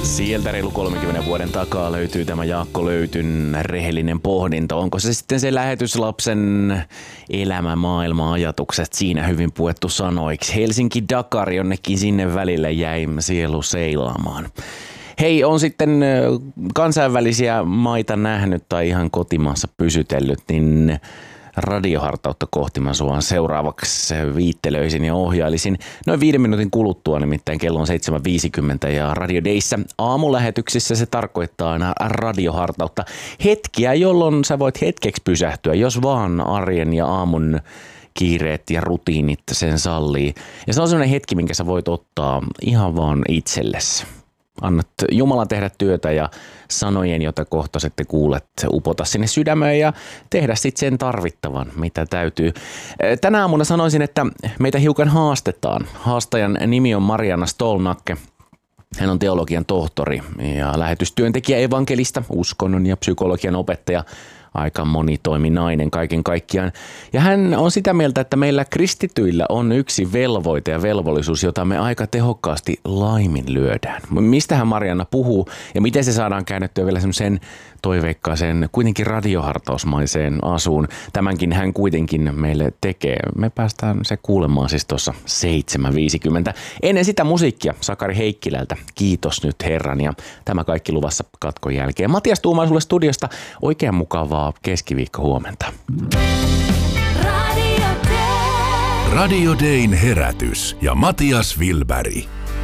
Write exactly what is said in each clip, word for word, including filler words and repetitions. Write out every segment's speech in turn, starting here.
Sieltä reilu kolmenkymmenen vuoden takaa löytyy tämä Jaakko Löytyn rehellinen pohdinta. Onko se sitten se lähetyslapsen elämä, maailma, ajatukset siinä hyvin puettu sanoiksi? Helsinki Dakar, jonnekin sinne välillä jäi sielu seilaamaan. Hei, on sitten kansainvälisiä maita nähnyt tai ihan kotimaassa pysytellyt, niin radiohartautta kohti mä sua seuraavaksi viittelöisin ja ohjailisin noin viiden minuutin kuluttua, nimittäin kello on seitsemän viisikymmentä ja Radio Dayssä aamulähetyksissä se tarkoittaa aina radiohartautta. Hetkiä, jolloin sä voit hetkeksi pysähtyä, jos vaan arjen ja aamun kiireet ja rutiinit sen sallii. Ja se on sellainen hetki, minkä sä voit ottaa ihan vaan itsellesi. Annat Jumalan tehdä työtä ja sanojen, jota kohta sitten kuulet, upota sinne sydämeen ja tehdä sitten sen tarvittavan, mitä täytyy. Tänä aamuna sanoisin, että meitä hiukan haastetaan. Haastajan nimi on Marianna Stolnacke. Hän on teologian tohtori ja lähetystyöntekijä, evankelista, uskonnon ja psykologian opettaja. Aika monitoiminainen kaiken kaikkiaan. Ja hän on sitä mieltä, että meillä kristityillä on yksi velvoite ja velvollisuus, jota me aika tehokkaasti laiminlyödään. Mistähän Marianna puhuu ja miten se saadaan käännettyä vielä semmoisen toiveikkaaseen, kuitenkin radiohartausmaiseen asuun. Tämänkin hän kuitenkin meille tekee. Me päästään se kuulemaan siis tuossa seitsemän viisikymmentä. Ennen sitä musiikkia Sakari Heikkilältä. Kiitos nyt Herran ja tämä kaikki luvassa katkon jälkeen. Matias Tuumaa sulle studiosta. Oikein mukavaa keskiviikko huomenta. Radio Day. Radio Dayn herätys ja Matias Wilberg.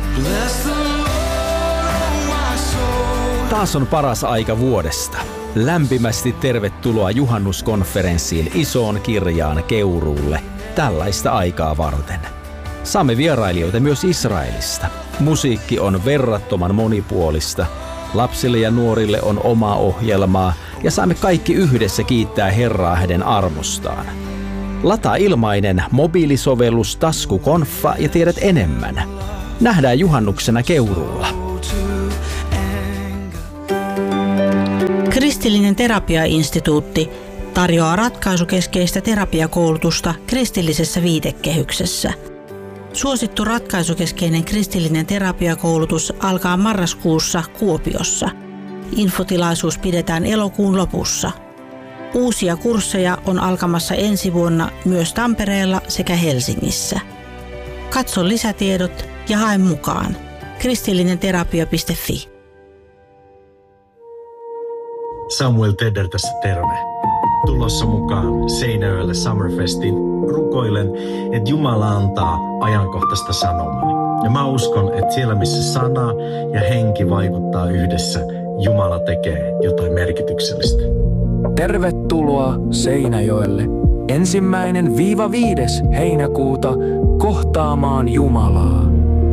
Taas on paras aika vuodesta. Lämpimästi tervetuloa juhannuskonferenssiin isoon kirjaan Keuruulle tällaista aikaa varten. Saamme vierailijoita myös Israelista. Musiikki on verrattoman monipuolista. Lapsille ja nuorille on omaa ohjelmaa ja saamme kaikki yhdessä kiittää Herraa hänen armostaan. Lataa ilmainen mobiilisovellus Taskukonfa ja tiedät enemmän. Nähdään juhannuksena Keuruulla. Kristillinen terapiainstituutti tarjoaa ratkaisukeskeistä terapiakoulutusta kristillisessä viitekehyksessä. Suosittu ratkaisukeskeinen kristillinen terapiakoulutus alkaa marraskuussa Kuopiossa. Infotilaisuus pidetään elokuun lopussa. Uusia kursseja on alkamassa ensi vuonna myös Tampereella sekä Helsingissä. Katso lisätiedot ja hae mukaan. kristillinenterapia piste fi. Samuel Tedder tässä terve. Tulossa mukaan Seinäjoelle Summerfestiin. Rukoilen, että Jumala antaa ajankohtaista sanomaa. Ja mä uskon, että siellä missä sana ja henki vaikuttaa yhdessä, Jumala tekee jotain merkityksellistä. Tervetuloa Seinäjoelle ensimmäinen viiva viides heinäkuuta kohtaamaan Jumalaa.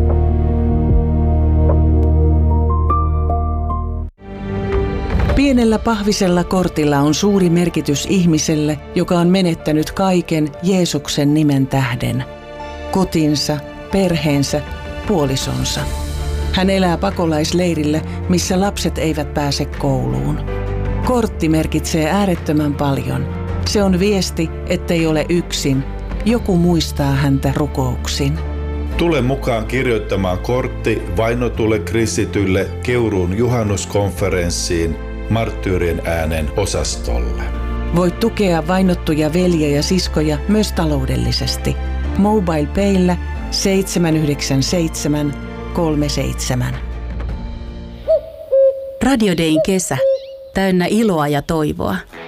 Pienellä pahvisella kortilla on suuri merkitys ihmiselle, joka on menettänyt kaiken Jeesuksen nimen tähden. Kotinsa, perheensä, puolisonsa. Hän elää pakolaisleirillä, missä lapset eivät pääse kouluun. Kortti merkitsee äärettömän paljon. Se on viesti, ettei ole yksin. Joku muistaa häntä rukouksin. Tule mukaan kirjoittamaan kortti vainotulle kristitylle Keuruun juhannuskonferenssiin Marttyyrien äänen osastolle. Voit tukea vainottuja veljiä ja siskoja myös taloudellisesti. Mobile Payllä seitsemän yhdeksän seitsemän kolme seitsemän. Radio Dayn kesä. Täynnä iloa ja toivoa.